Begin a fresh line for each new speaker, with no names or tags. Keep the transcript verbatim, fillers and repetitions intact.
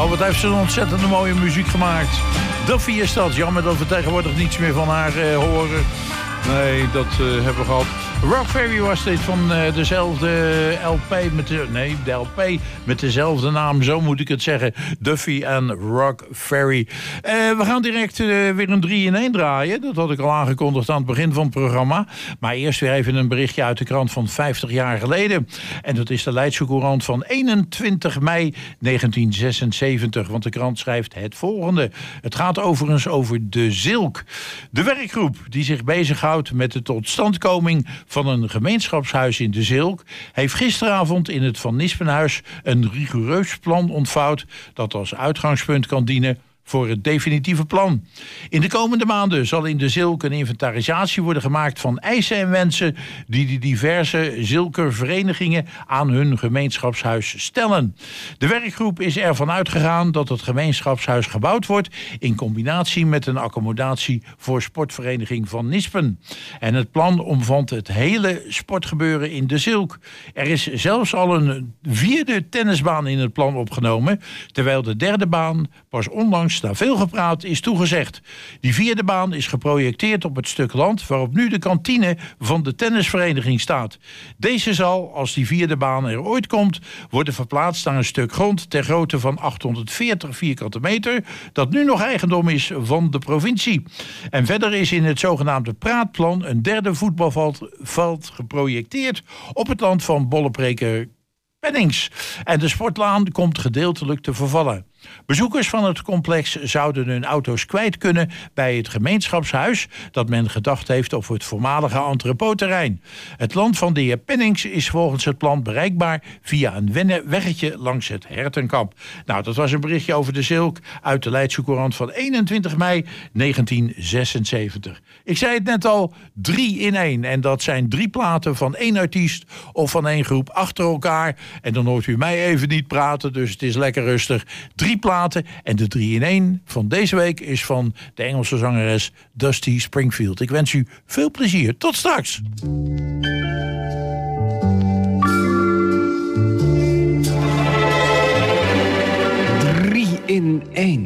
Oh, wat heeft ze een ontzettend mooie muziek gemaakt. Duffy is dat. Jammer dat we tegenwoordig niets meer van haar uh, horen. Nee, dat uh, hebben we gehad. Rock Ferry was dit van uh, dezelfde L P met de, nee, de L P met dezelfde naam, zo moet ik het zeggen. Duffy en Rock Ferry. Uh, we gaan direct uh, weer een drie in één draaien. Dat had ik al aangekondigd aan het begin van het programma. Maar eerst weer even een berichtje uit de krant van vijftig jaar geleden. En dat is de Leidse Courant van eenentwintig mei negentien zesenzeventig. Want de krant schrijft het volgende. Het gaat overigens over de Zilk. De werkgroep die zich bezighoudt met de totstandkoming van een gemeenschapshuis in de Zilk heeft gisteravond in het Van Nispenhuis een rigoureus plan ontvouwd dat als uitgangspunt kan dienen voor het definitieve plan. In de komende maanden zal in de Zilk een inventarisatie worden gemaakt van eisen en wensen die de diverse Zilkerverenigingen aan hun gemeenschapshuis stellen. De werkgroep is ervan uitgegaan dat het gemeenschapshuis gebouwd wordt in combinatie met een accommodatie voor sportvereniging Van Nispen. En het plan omvat het hele sportgebeuren in de Zilk. Er is zelfs al een vierde tennisbaan in het plan opgenomen, terwijl de derde baan pas onlangs na veel gepraat is toegezegd. Die vierde baan is geprojecteerd op het stuk land waarop nu de kantine van de tennisvereniging staat. Deze zal, als die vierde baan er ooit komt, worden verplaatst naar een stuk grond ter grootte van achthonderdveertig vierkante meter, dat nu nog eigendom is van de provincie. En verder is in het zogenaamde praatplan een derde voetbalveld veld geprojecteerd op het land van Bollepreker Pennings. En de sportlaan komt gedeeltelijk te vervallen. Bezoekers van het complex zouden hun auto's kwijt kunnen bij het gemeenschapshuis dat men gedacht heeft op het voormalige entrepotterrein. Het land van de heer Pennings is volgens het plan bereikbaar via een weggetje langs het Hertenkamp. Nou, dat was een berichtje over de Zilk uit de Leidse Courant van eenentwintig mei negentien zesenzeventig. Ik zei het net al, drie in één. En dat zijn drie platen van één artiest of van één groep achter elkaar. En dan hoort u mij even niet praten, dus het is lekker rustig. Drie platen en de drie in één van deze week is van de Engelse zangeres Dusty Springfield. Ik wens u veel plezier. Tot straks.
drie in één.